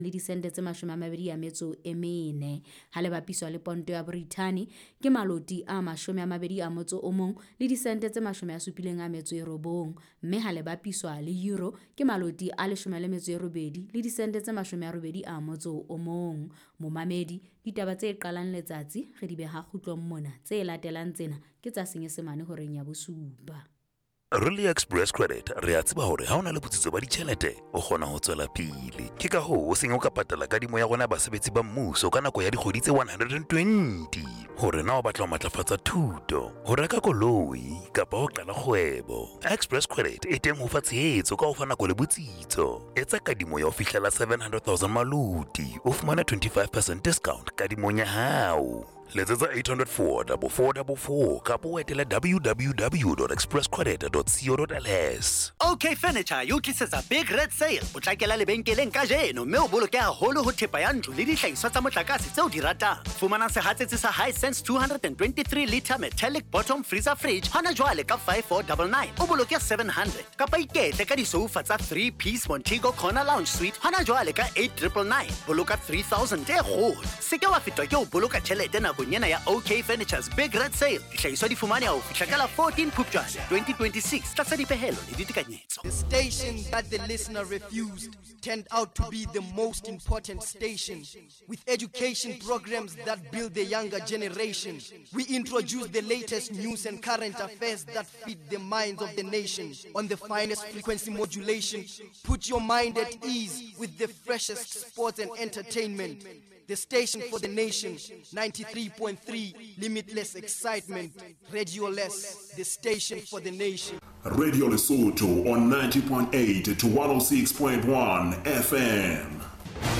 le disente tse 24 ha le bapiswa le ponto ya Brittany ke maloti a 21 le disente tse 79, mme ha le bapiswa le euro ke maloti a 18 le disente tse 81. Momamedi, ditaba tse qalang letsatsi re di beha kgutlong mona, tse latelang tsena ke tsa Senyesemane horeng ya bosupa. Relay Express Credit re a tseba hore ha ona le botsitso ba ditjhelete o kgona ho tswela pele. Ke ka hoo o seng o ka patala kadimo ya rona basebetsi ba mmuso ka nako ya dikgwedi tse 120 hore na o batla ho matlafatsa thuto, ho reka koloi kapa ho qala kgwebo. Express Credit e teng ho fa tshehetso ka ho fa nako le botsitso. Etsa kadimo ya ho fihlela 700,000 maluti o fumana 25% discount kadimong ya hao. Letsetsa 800-444 kapa o etela www.expresscredit.co.ls. OK Furniture yo tlisetsa big red sale. O tla kela lebenkeleng ka jeno mme o boloke haholo ho thepa ya ntlo le dihlahiswa tsa motlakase tseo di ratang. Fumana sehatsetsi sa Hisense 223 litre metallic bottom freezer fridge hana jwale ka 5499 o boloke 700 kapa iketle ka disoufa tsa 3-piece Montego corner lounge suite hana jwale ka 8999 boloka 3000 e kgolo. Seke wa fetwa ke o boloka tjhelete na nyena ya OK Furniture's Big Red Sale. Dihlahiswa di fumane ho fihla ka la 14 Phupjane 2026 tlasa dipehelo le ditekanyetso. The station that the listener refused turned out to be the most important station, with education programs that build the younger generation. We introduce the latest news and current affairs that feed the minds of the nation on the finest frequency modulation. Put your mind at ease with the freshest sports and entertainment. The station for the nation, 93.3, limitless excitement. Radio Less, the station for the nation. Radio Lesotho on 90.8 to 106.1 FM.